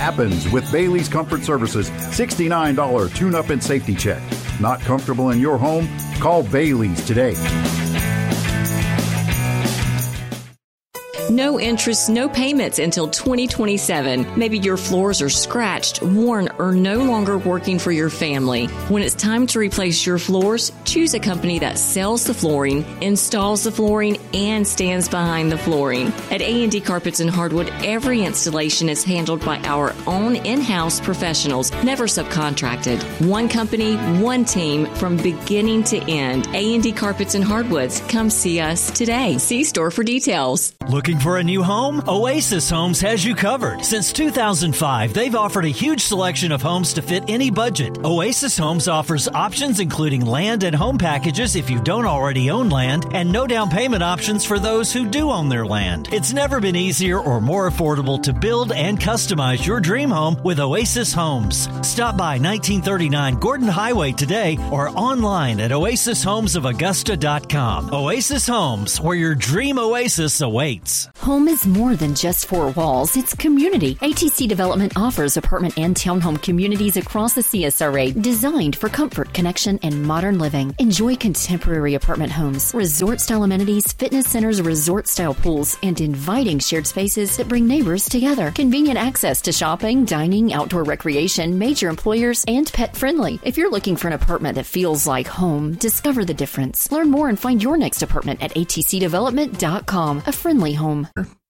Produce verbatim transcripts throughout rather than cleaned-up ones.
happens with Bailey's Comfort Services sixty-nine dollars tune-up and safety check. Not comfortable in your home? Call Bailey's today. No interest, no payments until twenty twenty-seven. Maybe your floors are scratched, worn, or no longer working for your family. When it's time to replace your floors, choose a company that sells the flooring, installs the flooring, and stands behind the flooring. At A and D Carpets and Hardwood, every installation is handled by our own in-house professionals, never subcontracted. One company, one team, from beginning to end. A and D Carpets and Hardwoods. Come see us today. See store for details. Looking for a new home? Oasis Homes has you covered. Since two thousand five, they've offered a huge selection of homes to fit any budget. Oasis Homes offers options including land and home packages if you don't already own land, and no down payment options for those who do own their land. It's never been easier or more affordable to build and customize your dream home with Oasis Homes. Stop by nineteen thirty-nine Gordon Highway today or online at oasis homes of augusta dot com. Oasis Homes, where your dream oasis awaits. Home is more than just four walls. It's community. A T C Development offers apartment and townhome communities across the C S R A designed for comfort, connection, and modern living. Enjoy contemporary apartment homes, resort-style amenities, fitness centers, resort-style pools, and inviting shared spaces that bring neighbors together. Convenient access to shopping, dining, outdoor recreation, major employers, and pet-friendly. If you're looking for an apartment that feels like home, discover the difference. Learn more and find your next apartment at A T C development dot com. A friendly home.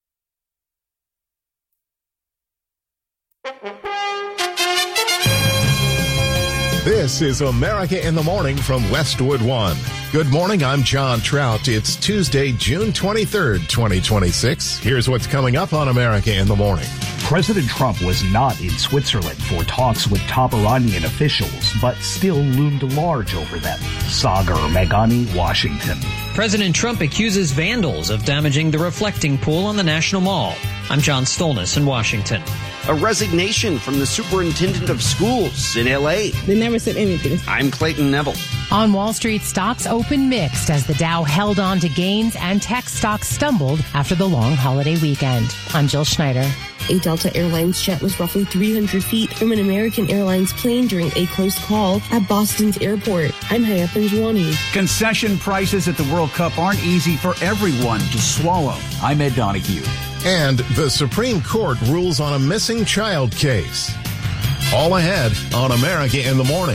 This is America in the Morning from Westwood One. Good morning, I'm John Trout. It's Tuesday, June twenty-third, twenty twenty-six. Here's what's coming up on America in the Morning. President Trump was not in Switzerland for talks with top Iranian officials, but still loomed large over them. Sagar Meghani, Washington. President Trump accuses vandals of damaging the reflecting pool on the National Mall. I'm John Stolnis in Washington. A resignation from the superintendent of schools in L A. They never said anything. I'm Clayton Neville. On Wall Street, stocks opened mixed as the Dow held on to gains and tech stocks stumbled after the long holiday weekend. I'm Jill Schneider. A Delta Airlines jet was roughly three hundred feet from an American Airlines plane during a close call at Boston's airport. I'm Hayat Benjwani. Concession prices at the World Cup aren't easy for everyone to swallow. I'm Ed Donahue. And the Supreme Court rules on a missing child case. All ahead on America in the Morning.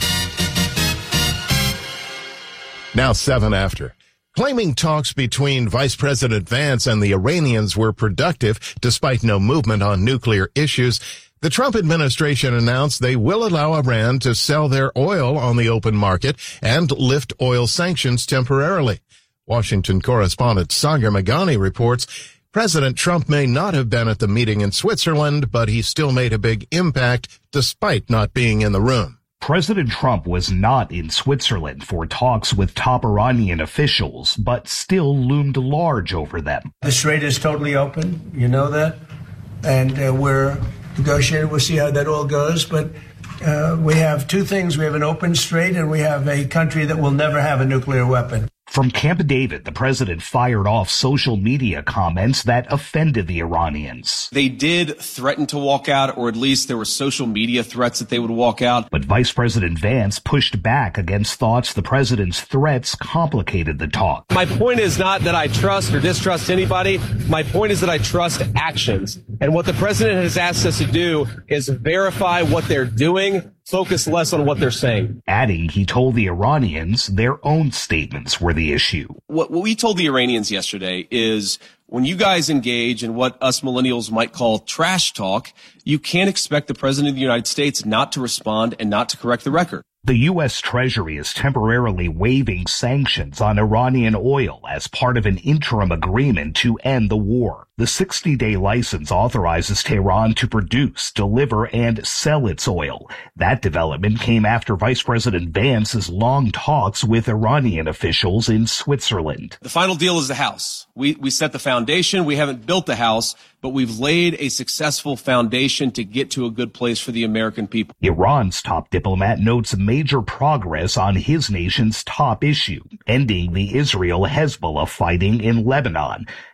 Now seven after. Claiming talks between Vice President Vance and the Iranians were productive despite no movement on nuclear issues, the Trump administration announced they will allow Iran to sell their oil on the open market and lift oil sanctions temporarily. Washington correspondent Sagar Meghani reports President Trump may not have been at the meeting in Switzerland, but he still made a big impact despite not being in the room. President Trump was not in Switzerland for talks with top Iranian officials, but still loomed large over them. The strait is totally open. You know that. And uh, we're negotiating. We'll see how that all goes. But uh, we have two things. We have an open strait, and we have a country that will never have a nuclear weapon. From Camp David, the president fired off social media comments that offended the Iranians. They did threaten to walk out, or at least there were social media threats that they would walk out. But Vice President Vance pushed back against thoughts the president's threats complicated the talk. My point is not that I trust or distrust anybody. My point is that I trust actions. And what the president has asked us to do is verify what they're doing, focus less on what they're saying. Adding, he told the Iranians their own statements were the issue. What, what we told the Iranians yesterday is when you guys engage in what us millennials might call trash talk, you can't expect the president of the United States not to respond and not to correct the record. The U S Treasury is temporarily waiving sanctions on Iranian oil as part of an interim agreement to end the war. The sixty-day license authorizes Tehran to produce, deliver, and sell its oil. That development came after Vice President Vance's long talks with Iranian officials in Switzerland. The final deal is the house. We, we set the foundation. We haven't built the house, but we've laid a successful foundation to get to a good place for the American people. Iran's top diplomat notes major progress on his nation's top issue, ending the Israel-Hezbollah fighting in Lebanon.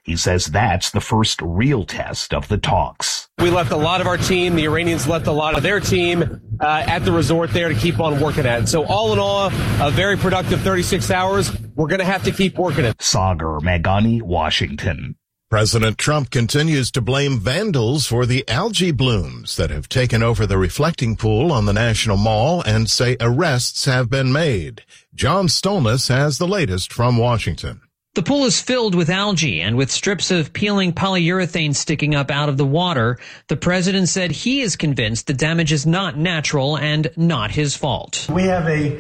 He says that's the first real test of the talks. We left a lot of our team. The Iranians left a lot of their team uh, at the resort there to keep on working at it. So all in all, a very productive thirty-six hours. We're going to have to keep working it. Sagar Meghani, Washington. President Trump continues to blame vandals for the algae blooms that have taken over the reflecting pool on the National Mall and say arrests have been made. John Stolness has the latest from Washington. The pool is filled with algae and with strips of peeling polyurethane sticking up out of the water. The president said he is convinced the damage is not natural and not his fault. We have a,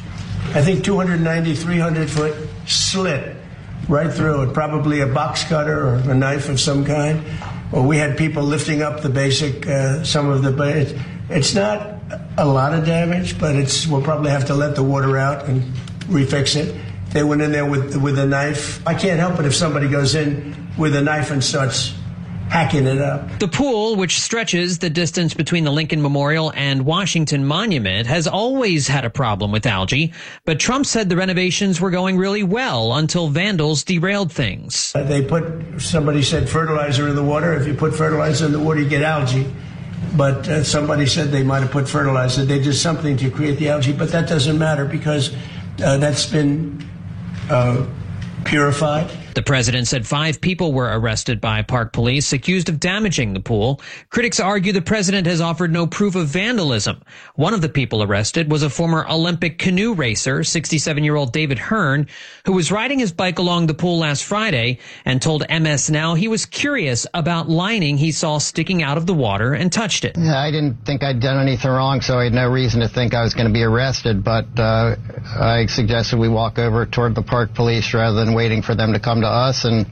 I think, two ninety, three hundred foot slit right through it, probably a box cutter or a knife of some kind. Or we had people lifting up the basic, uh, some of the, but it, it's not a lot of damage, but it's, we'll probably have to let the water out and refix it. They went in there with with a knife. I can't help it if somebody goes in with a knife and starts hacking it up. The pool, which stretches the distance between the Lincoln Memorial and Washington Monument, has always had a problem with algae, but Trump said the renovations were going really well until vandals derailed things. Uh, they put, somebody said fertilizer in the water. If you put fertilizer in the water, you get algae. But uh, somebody said they might have put fertilizer. They did something to create the algae, but that doesn't matter because uh, that's been uh, purified. The president said five people were arrested by park police accused of damaging the pool. Critics argue the president has offered no proof of vandalism. One of the people arrested was a former Olympic canoe racer, sixty-seven-year-old David Hearn, who was riding his bike along the pool last Friday and told M S Now he was curious about lining he saw sticking out of the water and touched it. Yeah, I didn't think I'd done anything wrong, so I had no reason to think I was going to be arrested, but uh, I suggested we walk over toward the park police rather than waiting for them to come to us, and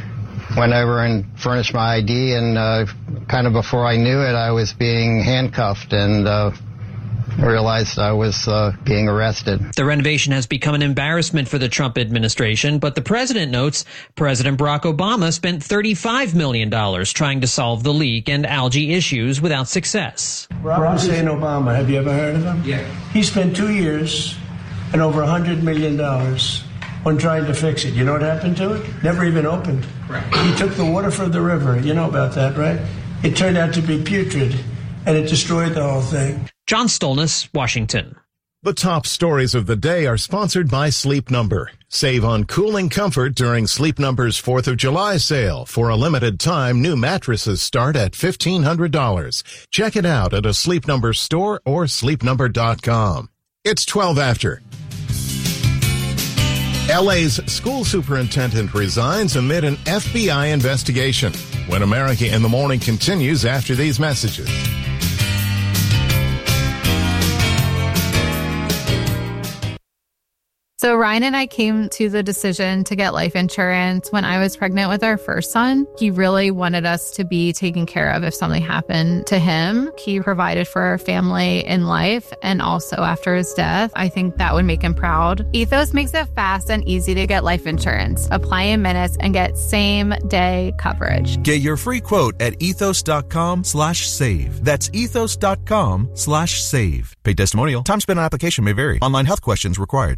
went over and furnished my I D, and uh, kind of before I knew it, I was being handcuffed and uh, realized I was uh, being arrested. The renovation has become an embarrassment for the Trump administration, but the president notes President Barack Obama spent thirty-five million dollars trying to solve the leak and algae issues without success. Barack Hussein Obama, have you ever heard of him? Yeah. He spent two years and over one hundred million dollars on trying to fix it. You know what happened to it? Never even opened. Right. He took the water from the river. You know about that, right? It turned out to be putrid, and it destroyed the whole thing. John Stolness, Washington. The top stories of the day are sponsored by Sleep Number. Save on cooling comfort during Sleep Number's fourth of July sale. For a limited time, new mattresses start at fifteen hundred dollars. Check it out at a Sleep Number store or sleep number dot com. It's twelve after. L A's school superintendent resigns amid an F B I investigation. When America in the Morning continues after these messages. So Ryan and I came to the decision to get life insurance when I was pregnant with our first son. He really wanted us to be taken care of if something happened to him. He provided for our family in life and also after his death. I think that would make him proud. Ethos makes it fast and easy to get life insurance. Apply in minutes and get same day coverage. Get your free quote at ethos.com slash save. That's ethos.com slash save. Paid testimonial. Time spent on application may vary. Online health questions required.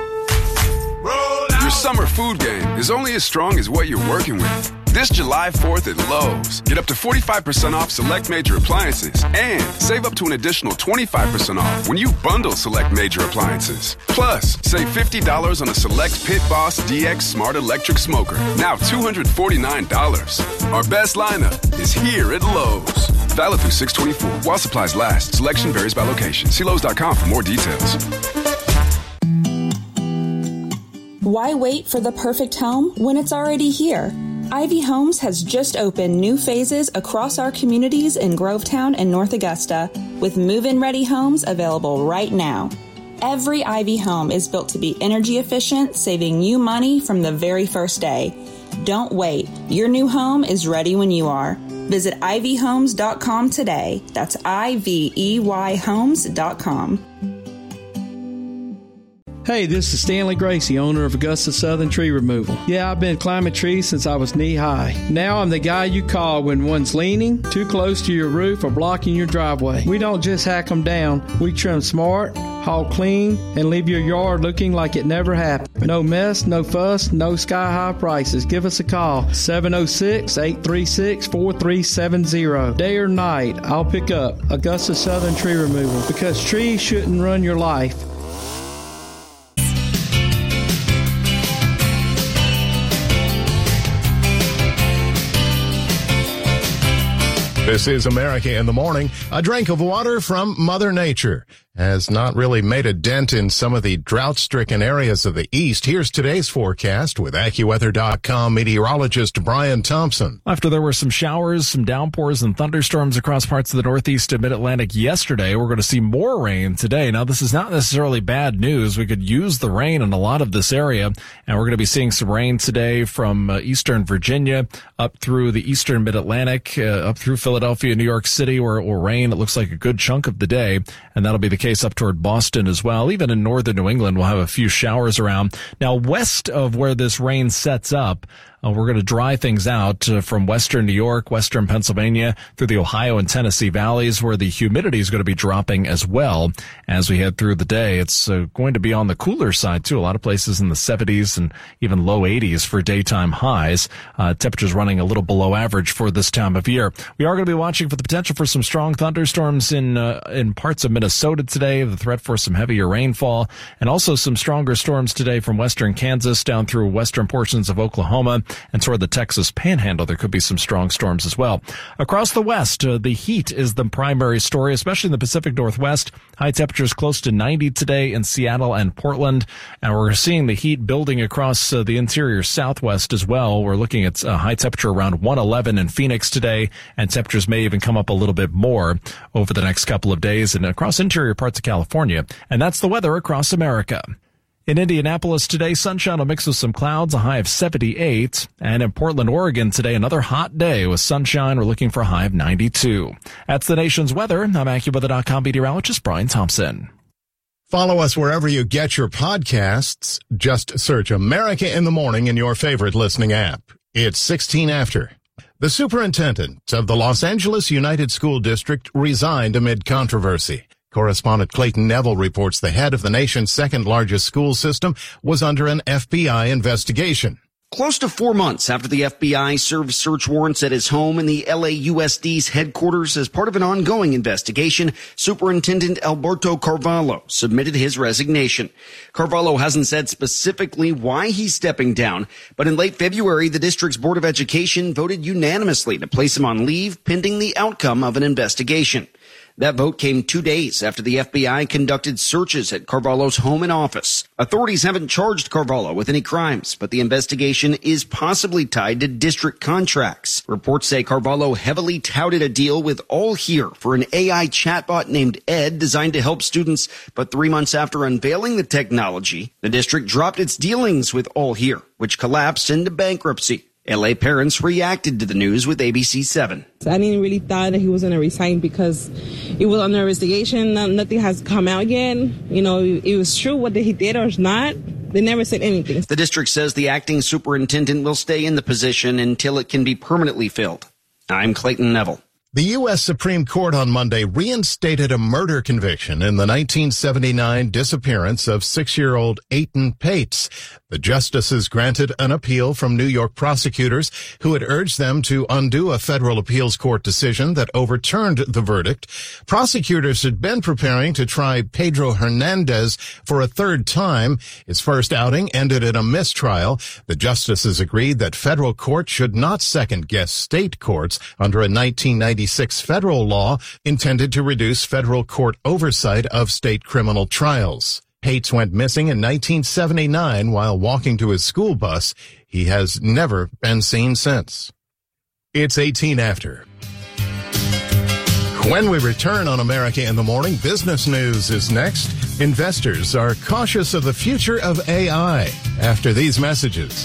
Your summer food game is only as strong as what you're working with. This July fourth at Lowe's, get up to forty-five percent off select major appliances and save up to an additional twenty-five percent off when you bundle select major appliances. Plus, save fifty dollars on a select Pit Boss D X Smart Electric Smoker, now two hundred forty-nine dollars. Our best lineup is here at Lowe's. Valid through six twenty-four while supplies last. Selection varies by location. See Lowe's dot com for more details. Why wait for the perfect home when it's already here? Ivy Homes has just opened new phases across our communities in Grovetown and North Augusta, with move-in ready homes available right now. Every Ivy home is built to be energy efficient, saving you money from the very first day. Don't wait. Your new home is ready when you are. Visit ivy homes dot com today. That's I V E Y homes dot com. Hey, this is Stanley Gracie, owner of Augusta Southern Tree Removal. Yeah, I've been climbing trees since I was knee-high. Now I'm the guy you call when one's leaning, too close to your roof, or blocking your driveway. We don't just hack them down. We trim smart, haul clean, and leave your yard looking like it never happened. No mess, no fuss, no sky-high prices. Give us a call, seven oh six, eight three six, four three seven zero. Day or night, I'll pick up Augusta Southern Tree Removal, because trees shouldn't run your life. This is America in the Morning. A drink of water from Mother Nature has not really made a dent in some of the drought-stricken areas of the East. Here's today's forecast with AccuWeather dot com meteorologist Brian Thompson. After there were some showers, some downpours, and thunderstorms across parts of the Northeast and Mid-Atlantic yesterday, we're going to see more rain today. Now, this is not necessarily bad news. We could use the rain in a lot of this area, and we're going to be seeing some rain today from uh, eastern Virginia up through the eastern Mid-Atlantic, uh, up through Philadelphia, New York City, where it will rain. It looks like a good chunk of the day, and that'll be the case up toward Boston as well. Even in northern New England, we'll have a few showers around. Now, west of where this rain sets up, Uh, we're going to dry things out uh, from western New York, western Pennsylvania, through the Ohio and Tennessee valleys, where the humidity is going to be dropping as well as we head through the day. It's uh, going to be on the cooler side, too. A lot of places in the seventies and even low eighties for daytime highs. Uh, temperatures running a little below average for this time of year. We are going to be watching for the potential for some strong thunderstorms in uh, in parts of Minnesota today, the threat for some heavier rainfall, and also some stronger storms today from western Kansas down through western portions of Oklahoma and toward the Texas Panhandle. There could be some strong storms as well. Across the West, uh, the heat is the primary story, especially in the Pacific Northwest. High temperatures close to ninety today in Seattle and Portland, and we're seeing the heat building across uh, the interior Southwest as well. We're looking at a high temperature around one eleven in Phoenix today, and temperatures may even come up a little bit more over the next couple of days and across interior parts of California. And that's the weather across America. In Indianapolis today, sunshine will mix with some clouds, a high of seventy-eight. And in Portland, Oregon today, another hot day with sunshine. We're looking for a high of ninety-two. That's the nation's weather. I'm AccuWeather dot com meteorologist Brian Thompson. Follow us wherever you get your podcasts. Just search America in the Morning in your favorite listening app. It's sixteen after. The superintendent of the Los Angeles United School District resigned amid controversy. Correspondent Clayton Neville reports the head of the nation's second largest school system was under an F B I investigation. Close to four months after the F B I served search warrants at his home in the L A U S D's headquarters as part of an ongoing investigation, Superintendent Alberto Carvalho submitted his resignation. Carvalho hasn't said specifically why he's stepping down, but in late February, the district's Board of Education voted unanimously to place him on leave pending the outcome of an investigation. That vote came two days after the F B I conducted searches at Carvalho's home and office. Authorities haven't charged Carvalho with any crimes, but the investigation is possibly tied to district contracts. Reports say Carvalho heavily touted a deal with All Here for an A I chatbot named Ed designed to help students, but three months after unveiling the technology, the district dropped its dealings with All Here, which collapsed into bankruptcy. L A parents reacted to the news with A B C seven. I didn't really thought that he was going to resign because it was under investigation. Nothing has come out yet. You know, it was true whether he did or not. They never said anything. The district says the acting superintendent will stay in the position until it can be permanently filled. I'm Clayton Neville. The U S Supreme Court on Monday reinstated a murder conviction in the nineteen seventy-nine disappearance of six-year-old Ayton Pates. The justices granted an appeal from New York prosecutors who had urged them to undo a federal appeals court decision that overturned the verdict. Prosecutors had been preparing to try Pedro Hernandez for a third time. His first outing ended in a mistrial. The justices agreed that federal courts should not second-guess state courts under a nineteen ninety-six federal law intended to reduce federal court oversight of state criminal trials. Pates went missing in nineteen seventy-nine while walking to his school bus. He has never been seen since. It's eighteen after. When we return on America in the Morning, business news is next. Investors are cautious of the future of A I after these messages.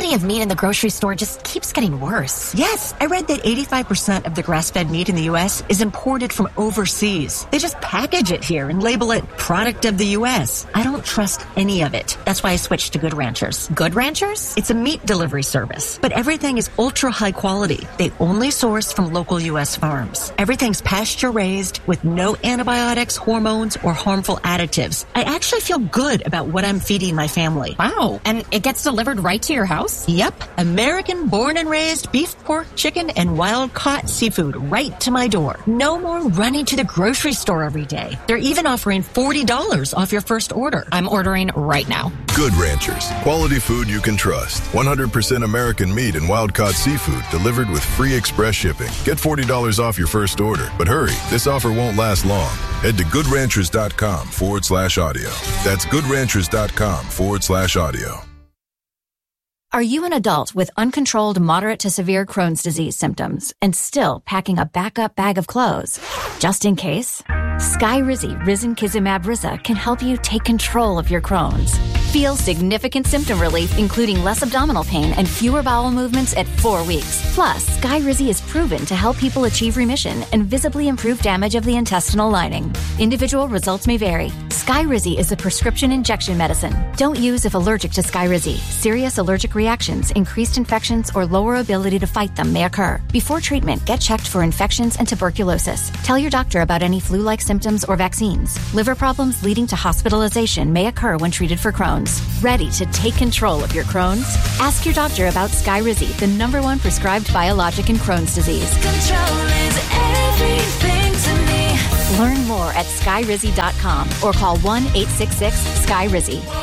quality of meat in the grocery store just keeps getting worse. Yes, I read that eighty-five percent of the grass-fed meat in the U S is imported from overseas. They just package it here and label it product of the U S. I don't trust any of it. That's why I switched to Good Ranchers. Good Ranchers? It's a meat delivery service, but everything is ultra high quality. They only source from local U S farms. Everything's pasture-raised with no antibiotics, hormones, or harmful additives. I actually feel good about what I'm feeding my family. Wow. And it gets delivered right to your house? Yep. American born and raised beef, pork, chicken, and wild-caught seafood right to my door. No more running to the grocery store every day. They're even offering forty dollars off your first order. I'm ordering right now. Good Ranchers. Quality food you can trust. one hundred percent American meat and wild-caught seafood delivered with free express shipping. Get forty dollars off your first order. But hurry, this offer won't last long. Head to goodranchers.com forward slash audio. That's goodranchers.com forward slash audio. Are you an adult with uncontrolled moderate to severe Crohn's disease symptoms and still packing a backup bag of clothes? Just in case, Skyrizi Risankizumab Riza can help you take control of your Crohn's. Feel significant symptom relief, including less abdominal pain and fewer bowel movements at four weeks. Plus, Skyrizi is proven to help people achieve remission and visibly improve damage of the intestinal lining. Individual results may vary. Skyrizi is a prescription injection medicine. Don't use if allergic to Skyrizi. Serious allergic reactions, increased infections, or lower ability to fight them may occur. Before treatment, get checked for infections and tuberculosis. Tell your doctor about any flu-like symptoms or vaccines. Liver problems leading to hospitalization may occur when treated for Crohn's. Ready to take control of your Crohn's? Ask your doctor about Skyrizi, the number one prescribed biologic in Crohn's disease. Control is everything to me. Learn more at skyrizi dot com or call one eight six six, S K Y R I Z I.